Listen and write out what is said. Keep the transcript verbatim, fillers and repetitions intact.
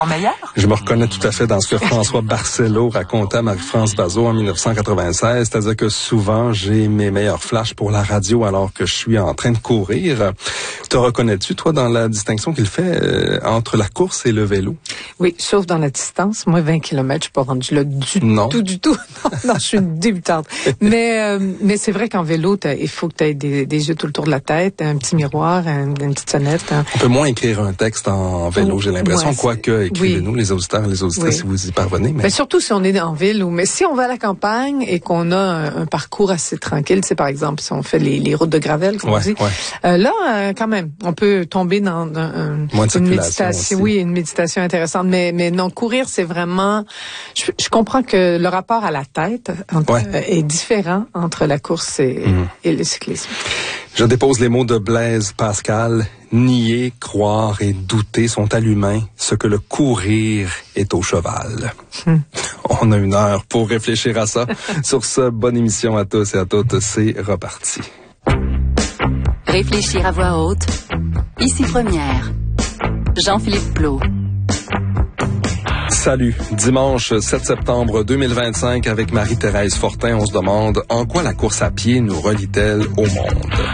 Meilleur. Je me reconnais tout à fait dans ce que François Barcelo racontait à Marie-France Bazot en dix-neuf cent quatre-vingt-seize, c'est-à-dire que souvent, j'ai mes meilleurs flashs pour la radio alors que je suis en train de courir. Te reconnais-tu, toi, dans la distinction qu'il fait euh, entre la course et le vélo? Oui, sauf dans la distance. Moi, vingt kilomètres, je suis pas rendue là du non. tout, du tout. Non, non, je suis une débutante. mais euh, mais c'est vrai qu'en vélo, il faut que tu aies des, des yeux tout le tour de la tête, un petit miroir, un, une petite sonnette. Hein. On peut moins écrire un texte en vélo, j'ai l'impression, ouais, quoique écrivez-nous, oui. les auditeurs et les auditrices, oui. si vous y parvenez. Mais... mais surtout si on est en ville, ou mais si on va à la campagne et qu'on a un, un parcours assez tranquille, tu sais, par exemple, si on fait les, les routes de gravel, comme ouais, on dit, ouais. euh, là, euh, quand même, on peut tomber dans, dans un, une méditation, aussi. oui, une méditation intéressante. Mais, mais non, courir, c'est vraiment... Je, je comprends que le rapport à la tête entre, ouais. euh, est différent entre la course et, mmh. et le cyclisme. Je dépose les mots de Blaise Pascal. Nier, croire et douter sont à l'humain ce que le courir est au cheval. Mmh. On a une heure pour réfléchir à ça. Sur ce, bonne émission à tous et à toutes. C'est reparti. Réfléchir à voix haute. Ici Première. Jean-Philippe Plot. Salut. Dimanche sept septembre deux mille vingt-cinq, avec Marie-Thérèse Fortin, on se demande en quoi la course à pied nous relie-t-elle au monde?